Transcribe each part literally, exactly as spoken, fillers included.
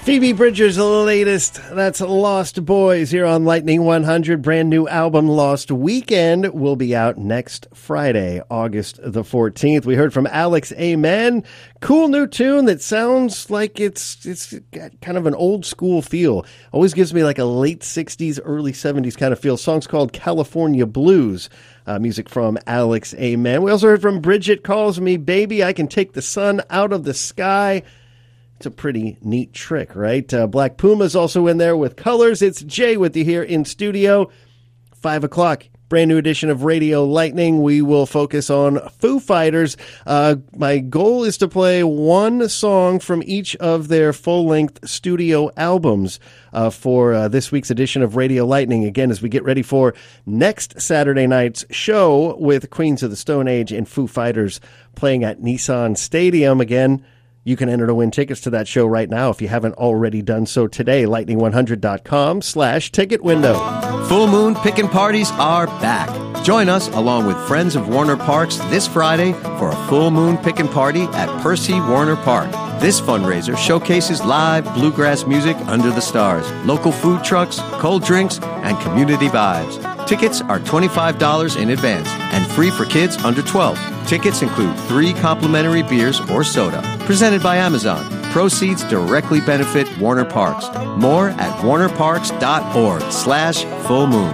Phoebe Bridgers' latest, that's Lost Boys here on Lightning one hundred. Brand new album, Lost Weekend, will be out next Friday, August the fourteenth. We heard from Alex Amen. Cool new tune that sounds like it's it's got kind of an old school feel. Always gives me like a late sixties, early seventies kind of feel. Song's called California Blues. Uh, music from Alex Amen. We also heard from Bridget Calls Me Baby. I Can Take the Sun Out of the Sky. It's a pretty neat trick, right? Uh, Black Puma's also in there with Colors. It's Jay with you here in studio. Five o'clock, brand new edition of Radio Lightning. We will focus on Foo Fighters. Uh, my goal is to play one song from each of their full-length studio albums uh, for uh, this week's edition of Radio Lightning. Again, as we get ready for next Saturday night's show with Queens of the Stone Age and Foo Fighters playing at Nissan Stadium. Again, you can enter to win tickets to that show right now if you haven't already done so today. lightning one hundred dot com slash ticket window. Full Moon Pickin' Parties are back. Join us along with friends of Warner Parks this Friday for a Full Moon Pickin' Party at Percy Warner Park. This fundraiser showcases live bluegrass music under the stars, local food trucks, cold drinks, and community vibes. Tickets are twenty-five dollars in advance and free for kids under twelve. Tickets include three complimentary beers or soda. Presented by Amazon. Proceeds directly benefit Warner Parks. More at warnerparks.org slash full moon.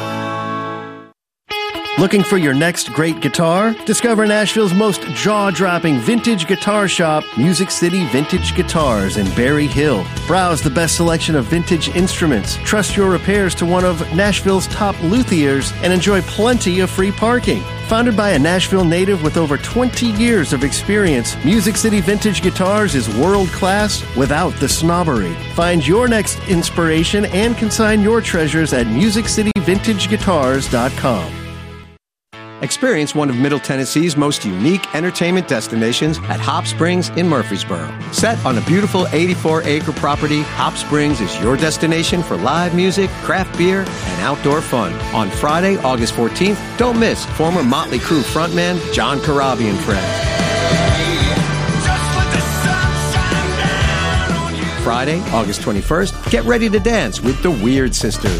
Looking for your next great guitar? Discover Nashville's most jaw-dropping vintage guitar shop, Music City Vintage Guitars in Berry Hill. Browse the best selection of vintage instruments, trust your repairs to one of Nashville's top luthiers, and enjoy plenty of free parking. Founded by a Nashville native with over twenty years of experience, Music City Vintage Guitars is world-class without the snobbery. Find your next inspiration and consign your treasures at music city vintage guitars dot com. Experience one of Middle Tennessee's most unique entertainment destinations at Hop Springs in Murfreesboro. Set on a beautiful eighty-four acre property, Hop Springs is your destination for live music, craft beer, and outdoor fun. On Friday, August fourteenth, don't miss former Motley Crue frontman John Corabi and friends. Friday, August twenty-first, get ready to dance with the Weird Sisters.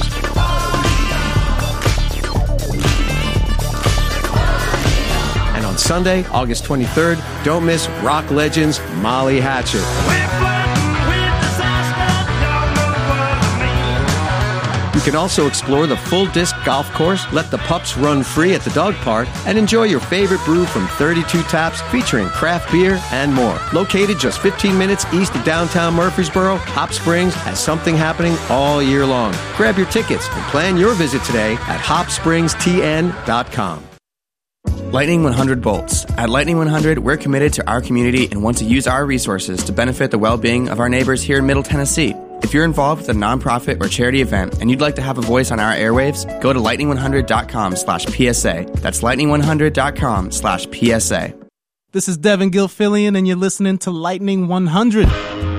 Sunday, August twenty-third, don't miss rock legends Molly Hatchet. You can also explore the full disc golf course, let the pups run free at the dog park, and enjoy your favorite brew from thirty-two Taps featuring craft beer and more. Located just fifteen minutes east of downtown Murfreesboro, Hop Springs has something happening all year long. Grab your tickets and plan your visit today at hop springs t n dot com. Lightning one hundred Bolts. At Lightning one hundred, we're committed to our community and want to use our resources to benefit the well-being of our neighbors here in Middle Tennessee. If you're involved with a nonprofit or charity event and you'd like to have a voice on our airwaves, go to lightning one hundred dot com slash P S A. That's lightning one hundred dot com slash P S A. This is Devin Gilfillian, and you're listening to Lightning one hundred.